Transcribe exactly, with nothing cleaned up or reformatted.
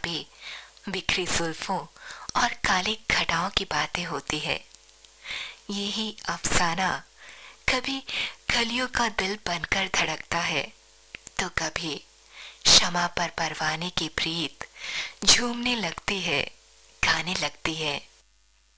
किताबें, बिखरी जुल्फों और काली घटाओं की बातें होती है। यही अफसाना कभी कलियों का दिल बनकर धड़कता है, तो कभी क्षमा पर परवाने की प्रीत झूमने लगती है, गाने लगती है।